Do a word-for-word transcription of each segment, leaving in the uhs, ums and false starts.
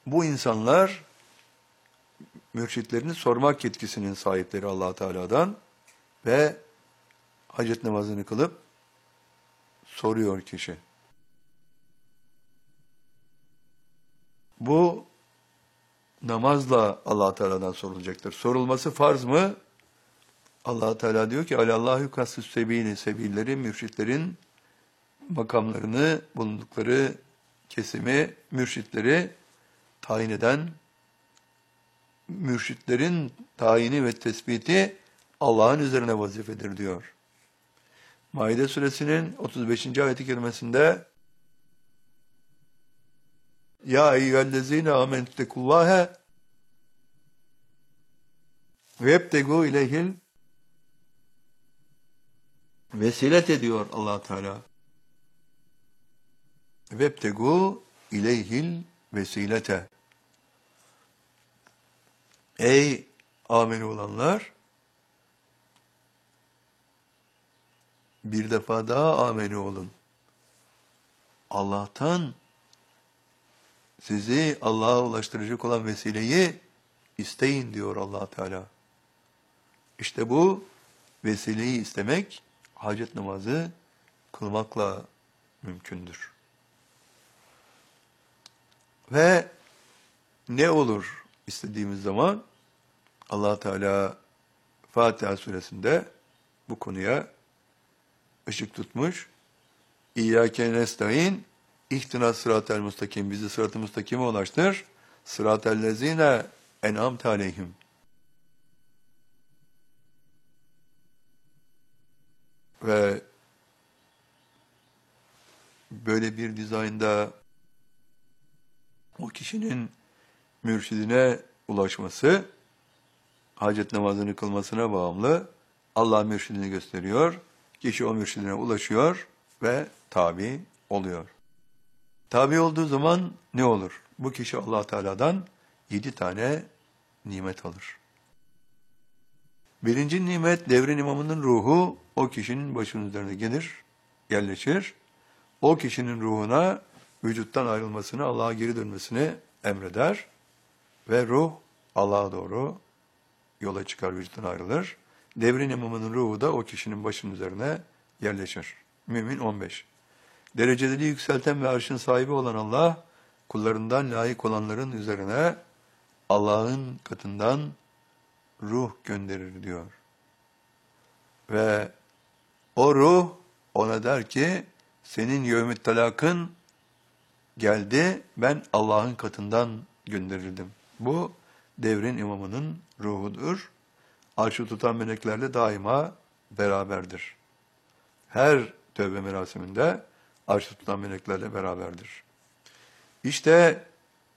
Bu insanlar mürşitlerini sormak yetkisinin sahipleri Allah Teala'dan ve hacet namazını kılıp soruyor kişi. Bu namazla Allah Teala'dan sorulacaktır. Sorulması farz mı? Allah Teala diyor ki: "Alallahu yukassis sebili", sebilleri, mürşitlerin makamlarını, bulundukları kesimi, mürşitleri tayin eden, mürşitlerin tayini ve tespiti Allah'ın üzerine vazifedir diyor. Maide suresinin otuz beşinci ayet-i kerimesinde "Ya eyyühellezine amenüttekullâhe ve ebtegû ileyhil vesilet" ediyor Allah Teala. "Vebtegû ileyhil vesilete." Ey ameli olanlar, bir defa daha ameli olun. Allah'tan sizi Allah'a ulaştıracak olan vesileyi isteyin diyor Allah Teala. İşte bu vesileyi istemek, hacet namazı kılmakla mümkündür. Ve ne olur istediğimiz zaman? Allah Teala Fatiha suresinde bu konuya ışık tutmuş. İyyâke nestaîn, ihtina sıratel mustakim, bizi sırat-ı mustakime ulaştır. Sıratellezîne en'amte aleyhim. Ve böyle bir dizaynda o kişinin mürşidine ulaşması, hacet namazını kılmasına bağımlı. Allah mürşidini gösteriyor. Kişi o mürşidine ulaşıyor ve tabi oluyor. Tabi olduğu zaman ne olur? Bu kişi Allah Teala'dan yedi tane nimet alır. Birinci nimet, devrin imamının ruhu o kişinin başının üzerine gelir, yerleşir. O kişinin ruhuna vücuttan ayrılmasını, Allah'a geri dönmesini emreder. Ve ruh Allah'a doğru yola çıkar, vücuttan ayrılır. Devrin imamının ruhu da o kişinin başının üzerine yerleşir. Mümin on beş. Dereceli yükselten ve arşın sahibi olan Allah, kullarından layık olanların üzerine Allah'ın katından ruh gönderir diyor. Ve o ruh ona der ki, senin yevm-i talakın geldi, ben Allah'ın katından gönderildim. Bu devrin imamının ruhudur. Arşı tutan meleklerle daima beraberdir. Her tövbe merasiminde arşı tutan meleklerle beraberdir. İşte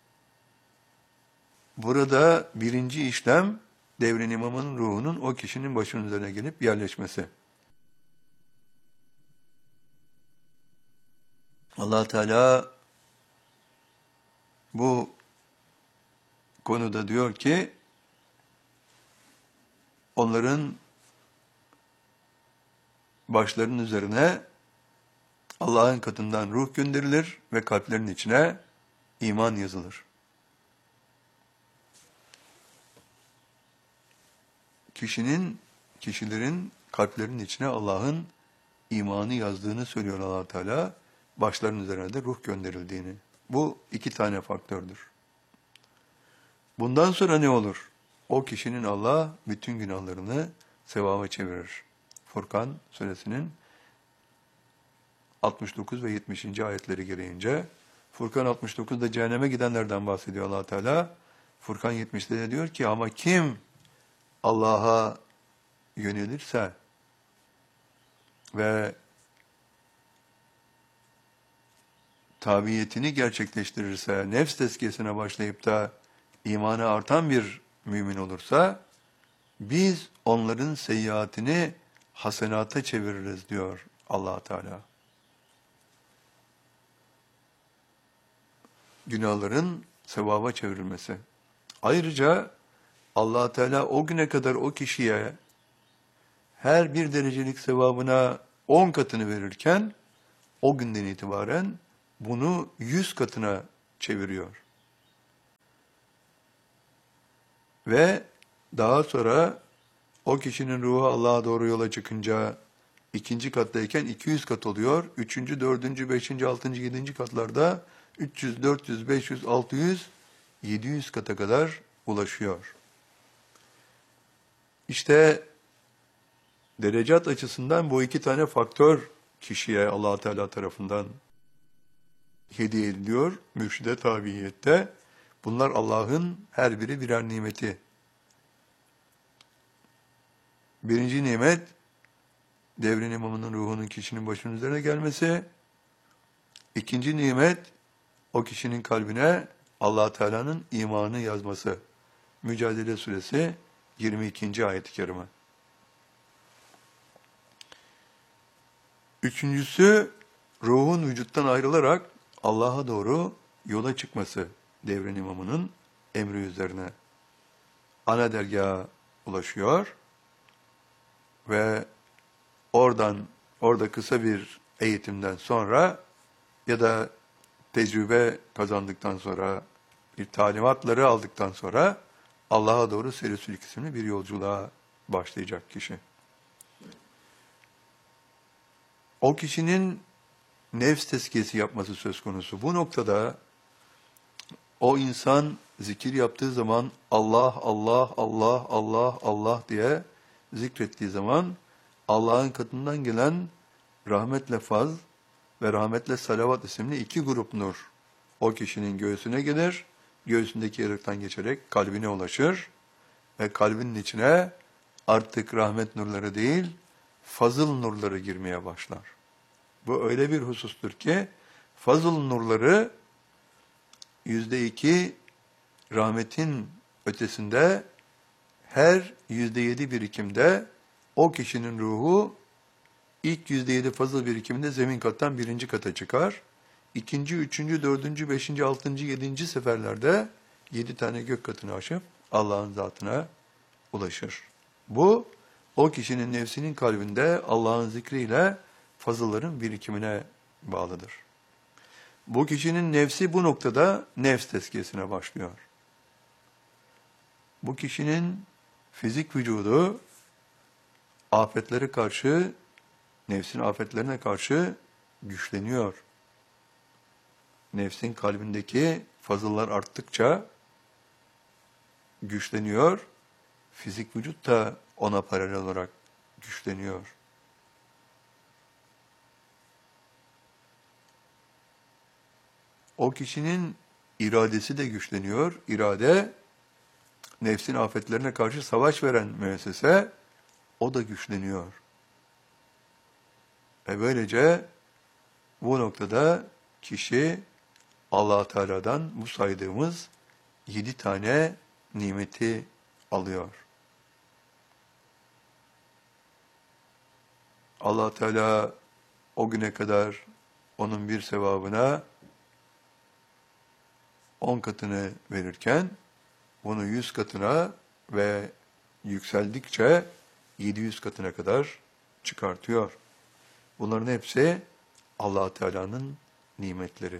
burada birinci işlem, devrin imamının ruhunun o kişinin başının üzerine gelip yerleşmesi. Allah Teala bu konuda diyor ki, onların başlarının üzerine Allah'ın katından ruh gönderilir ve kalplerinin içine iman yazılır. Kişinin, kişilerin kalplerinin içine Allah'ın imanı yazdığını söylüyor Allah Teala. Başlarının üzerine de ruh gönderildiğini. Bu iki tane faktördür. Bundan sonra ne olur? O kişinin Allah bütün günahlarını sevaba çevirir. Furkan suresinin altmış dokuz ve yetmişinci ayetleri gereğince, Furkan altmış dokuzda cehenneme gidenlerden bahsediyor Allah Teala. Furkan yetmişte de diyor ki, ama kim Allah'a yönelirse ve tabiyetini gerçekleştirirse, nefs tezkiyesine başlayıp da imanı artan bir mümin olursa, biz onların seyyiatini hasenata çeviririz diyor Allah Teala. Günahların sevaba çevrilmesi. Ayrıca Allah Teala o güne kadar o kişiye her bir derecelik sevabına on katını verirken, o günden itibaren bunu yüz katına çeviriyor. Ve daha sonra o kişinin ruhu Allah'a doğru yola çıkınca ikinci kattayken iki yüz kat oluyor. Üçüncü, dördüncü, beşinci, altıncı, yedinci katlarda üç yüz, dört yüz, beş yüz, altı yüz, yedi yüz kata kadar ulaşıyor. İşte derecat açısından bu iki tane faktör kişiye Allah Teala tarafından hediye ediliyor. Mürşide tabiyette. Bunlar Allah'ın her biri birer nimeti. Birinci nimet, devrin imamının ruhunun kişinin başının üzerine gelmesi. İkinci nimet, o kişinin kalbine Allah Teala'nın imanı yazması. Mücadele Suresi yirmi ikinci ayet-i kerime. Üçüncüsü, ruhun vücuttan ayrılarak Allah'a doğru yola çıkması. Devrin imamının emri üzerine. Ana dergaha ulaşıyor ve oradan, orada kısa bir eğitimden sonra ya da tecrübe kazandıktan sonra, bir talimatları aldıktan sonra Allah'a doğru Serisülük isimli bir yolculuğa başlayacak kişi. O kişinin nefs tezkiyesi yapması söz konusu. Bu noktada o insan zikir yaptığı zaman Allah, Allah, Allah, Allah, Allah diye zikrettiği zaman Allah'ın katından gelen rahmetle faz ve rahmetle salavat isimli iki grup nur o kişinin göğsüne gelir, göğsündeki yarıktan geçerek kalbine ulaşır ve kalbinin içine artık rahmet nurları değil, fazıl nurları girmeye başlar. Bu öyle bir husustur ki, fazıl nurları yüzde iki rahmetin ötesinde her yüzde yedi birikimde o kişinin ruhu ilk yüzde yedi fazıl birikiminde zemin kattan birinci kata çıkar. İkinci, üçüncü, dördüncü, beşinci, altıncı, yedinci seferlerde yedi tane gök katını aşıp Allah'ın zatına ulaşır. Bu, o kişinin nefsinin kalbinde Allah'ın zikriyle fazılların birikimine bağlıdır. Bu kişinin nefsi bu noktada nefs tezkiyesine başlıyor. Bu kişinin fizik vücudu afetlere karşı, nefsin afetlerine karşı güçleniyor. Nefsin kalbindeki fazıllar arttıkça güçleniyor. Fizik vücut da ona paralel olarak güçleniyor. O kişinin iradesi de güçleniyor. İrade, nefsin afetlerine karşı savaş veren müessese, o da güçleniyor. Ve böylece bu noktada kişi Allah Teala'dan bu saydığımız yedi tane nimeti alıyor. Allah Teala o güne kadar onun bir sevabına on katını verirken bunu yüz katına ve yükseldikçe yedi yüz katına kadar çıkartıyor. Bunların hepsi Allah Teala'nın nimetleri.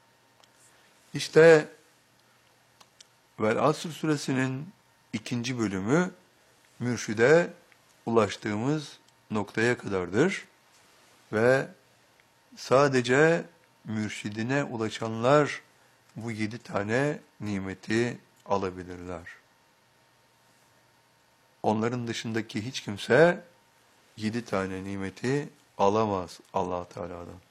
İşte Vel Asr suresinin ikinci bölümü mürşide ulaştığımız noktaya kadardır ve sadece mürşidine ulaşanlar bu yedi tane nimeti alabilirler. Onların dışındaki hiç kimse yedi tane nimeti alamaz Allah Teala'dan.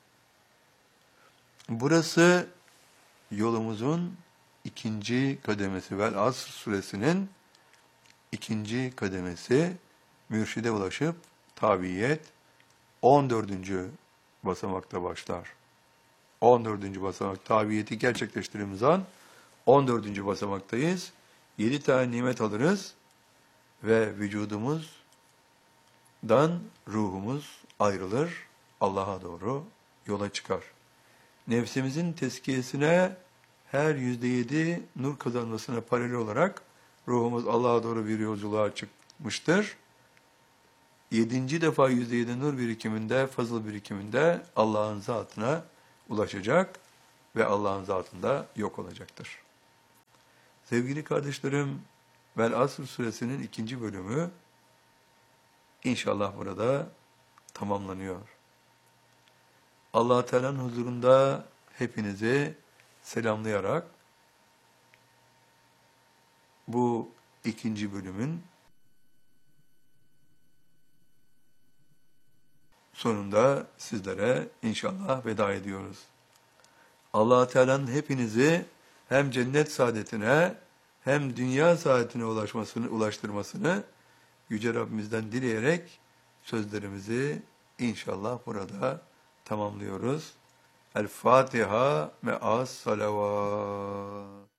Burası yolumuzun ikinci kademesi, Vel Asr suresinin ikinci kademesi, mürşide ulaşıp tabiyet on dördüncü basamakta başlar. on dördüncü basamak tabiyeti gerçekleştirdiğimiz an on dördüncü basamaktayız. yedi tane nimet alırız ve vücudumuzdan ruhumuz ayrılır, Allah'a doğru yola çıkar. Nefsimizin tezkiyesine her yüzde yedi nur kazanmasına paralel olarak ruhumuz Allah'a doğru bir yolculuğa çıkmıştır. Yedinci defa yüzde yedi nur birikiminde, fazıl birikiminde Allah'ın zatına ulaşacak ve Allah'ın zatında yok olacaktır. Sevgili kardeşlerim, Vel Asr suresinin ikinci bölümü inşallah burada tamamlanıyor. Allah Teala'nın huzurunda hepinizi selamlayarak bu ikinci bölümün sonunda sizlere inşallah veda ediyoruz. Allah Teala'nın hepinizi hem cennet saadetine hem dünya saadetine ulaşmasını, ulaştırmasını Yüce Rabbimizden dileyerek sözlerimizi inşallah burada tamamlıyoruz. El Fatiha me'as salavat.